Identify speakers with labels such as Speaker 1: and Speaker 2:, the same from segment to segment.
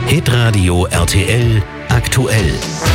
Speaker 1: Hitradio RTL aktuell.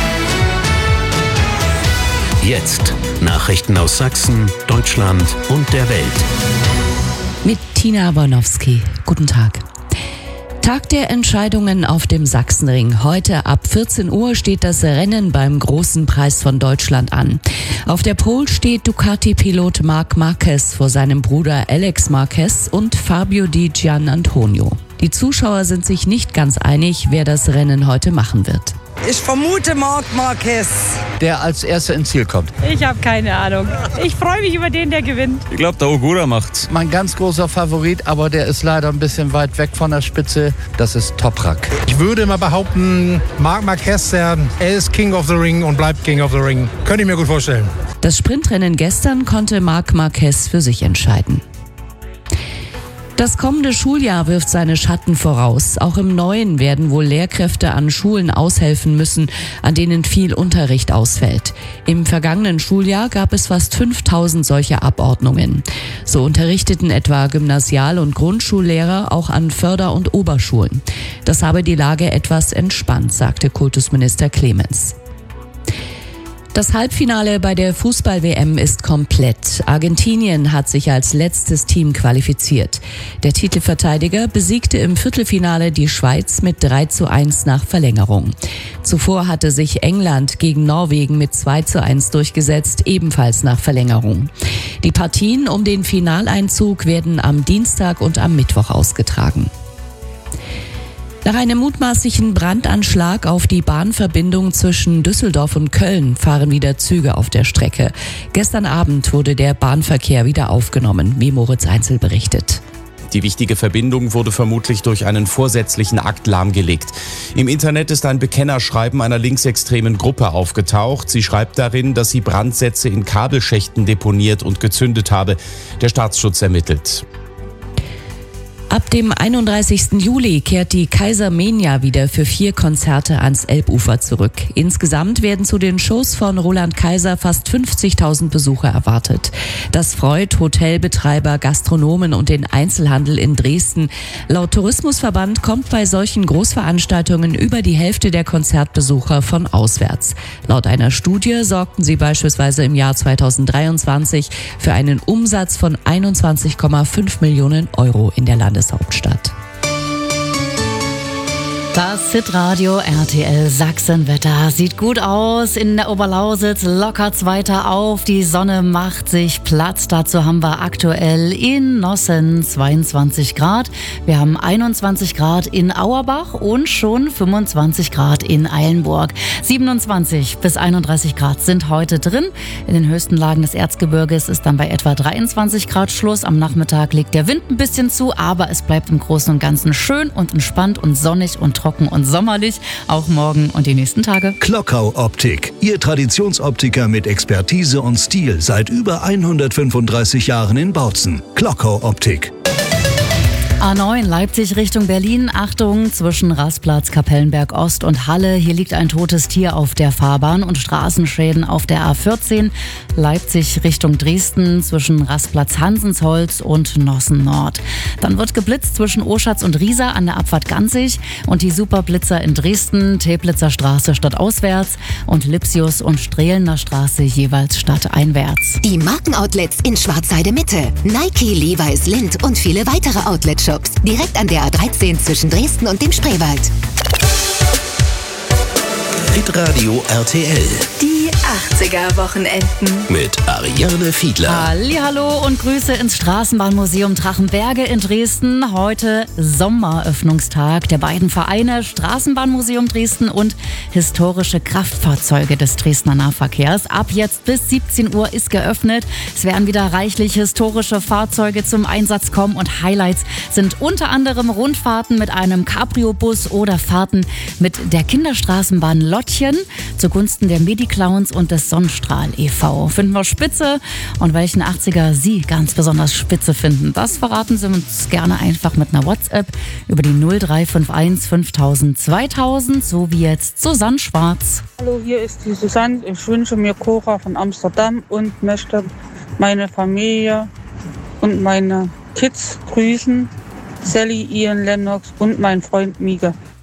Speaker 1: Jetzt Nachrichten aus Sachsen, Deutschland und der Welt.
Speaker 2: Mit Tina Bornowski. Guten Tag. Tag der Entscheidungen auf dem Sachsenring. Heute ab 14 Uhr steht das Rennen beim Großen Preis von Deutschland an. Auf der Pole steht Ducati-Pilot Marc Marquez vor seinem Bruder Alex Marquez und Fabio Di Gianantonio. Die Zuschauer sind sich nicht ganz einig, wer das Rennen heute machen wird.
Speaker 3: Ich vermute Marc Marquez,
Speaker 4: der als Erster ins Ziel kommt.
Speaker 5: Ich habe keine Ahnung. Ich freue mich über den, der gewinnt.
Speaker 6: Ich glaube, der Ogura macht's.
Speaker 4: Mein ganz großer Favorit, aber der ist leider ein bisschen weit weg von der Spitze. Das ist Toprak.
Speaker 7: Ich würde mal behaupten, Marc Marquez, er ist King of the Ring und bleibt King of the Ring. Könnte ich mir gut vorstellen.
Speaker 2: Das Sprintrennen gestern konnte Marc Marquez für sich entscheiden. Das kommende Schuljahr wirft seine Schatten voraus. Auch im Neuen werden wohl Lehrkräfte an Schulen aushelfen müssen, an denen viel Unterricht ausfällt. Im vergangenen Schuljahr gab es fast 5000 solche Abordnungen. So unterrichteten etwa Gymnasial- und Grundschullehrer auch an Förder- und Oberschulen. Das habe die Lage etwas entspannt, sagte Kultusminister Clemens. Das Halbfinale bei der Fußball-WM ist komplett. Argentinien hat sich als letztes Team qualifiziert. Der Titelverteidiger besiegte im Viertelfinale die Schweiz mit 3:1 nach Verlängerung. Zuvor hatte sich England gegen Norwegen mit 2:1 durchgesetzt, ebenfalls nach Verlängerung. Die Partien um den Finaleinzug werden am Dienstag und am Mittwoch ausgetragen. Nach einem mutmaßlichen Brandanschlag auf die Bahnverbindung zwischen Düsseldorf und Köln fahren wieder Züge auf der Strecke. Gestern Abend wurde der Bahnverkehr wieder aufgenommen, wie Moritz Einzel berichtet.
Speaker 8: Die wichtige Verbindung wurde vermutlich durch einen vorsätzlichen Akt lahmgelegt. Im Internet ist ein Bekennerschreiben einer linksextremen Gruppe aufgetaucht. Sie schreibt darin, dass sie Brandsätze in Kabelschächten deponiert und gezündet habe. Der Staatsschutz ermittelt.
Speaker 2: Ab dem 31. Juli kehrt die Kaisermenia wieder für 4 Konzerte ans Elbufer zurück. Insgesamt werden zu den Shows von Roland Kaiser fast 50.000 Besucher erwartet. Das freut Hotelbetreiber, Gastronomen und den Einzelhandel in Dresden. Laut Tourismusverband kommt bei solchen Großveranstaltungen über die Hälfte der Konzertbesucher von auswärts. Laut einer Studie sorgten sie beispielsweise im Jahr 2023 für einen Umsatz von 21,5 Millionen Euro in der Landeshauptstadt.
Speaker 9: Das Hitradio RTL Sachsenwetter sieht gut aus. In der Oberlausitz lockert's weiter auf. Die Sonne macht sich Platz. Dazu haben wir aktuell in Nossen 22 Grad. Wir haben 21 Grad in Auerbach und schon 25 Grad in Eilenburg. 27 bis 31 Grad sind heute drin. In den höchsten Lagen des Erzgebirges ist dann bei etwa 23 Grad Schluss. Am Nachmittag legt der Wind ein bisschen zu, aber es bleibt im Großen und Ganzen schön und entspannt und sonnig und trocken und sommerlich, auch morgen und die nächsten Tage.
Speaker 1: Klockau Optik, Ihr Traditionsoptiker mit Expertise und Stil seit über 135 Jahren in Bautzen. Klockau Optik.
Speaker 9: A9 Leipzig Richtung Berlin. Achtung, zwischen Rastplatz Kapellenberg Ost und Halle. Hier liegt ein totes Tier auf der Fahrbahn und Straßenschäden auf der A14. Leipzig Richtung Dresden zwischen Rastplatz Hansensholz und Nossen Nord. Dann wird geblitzt zwischen Oschatz und Riesa an der Abfahrt Ganzig und die Superblitzer in Dresden, Teplitzer Straße stadtauswärts und Lipsius und Strehlener Straße jeweils stadteinwärts.
Speaker 10: Die Markenoutlets in Schwarzheide Mitte. Nike, Levi's, Lindt und viele weitere Outletshops. Direkt an der A13 zwischen Dresden und dem Spreewald.
Speaker 1: Hitradio RTL.
Speaker 11: Die 80er-Wochenenden.
Speaker 1: Mit Ariane Fiedler.
Speaker 9: Hallihallo und Grüße ins Straßenbahnmuseum Drachenberge in Dresden. Heute Sommeröffnungstag der beiden Vereine Straßenbahnmuseum Dresden und historische Kraftfahrzeuge des Dresdner Nahverkehrs. Ab jetzt bis 17 Uhr ist geöffnet. Es werden wieder reichlich historische Fahrzeuge zum Einsatz kommen und Highlights sind unter anderem Rundfahrten mit einem Cabrio-Bus oder Fahrten mit der Kinderstraßenbahn Lottchen zugunsten der Medi-Clowns und des Sonnenstrahl e.V. Finden wir spitze und welchen 80er Sie ganz besonders spitze finden, das verraten Sie uns gerne einfach mit einer WhatsApp über die 0351 5000 2000, so wie jetzt Susanne Schwarz.
Speaker 12: Hallo, hier ist die Susanne. Ich wünsche mir Cora von Amsterdam und möchte meine Familie und meine Kids grüßen. Sally, Ian Lennox und mein Freund Mieke.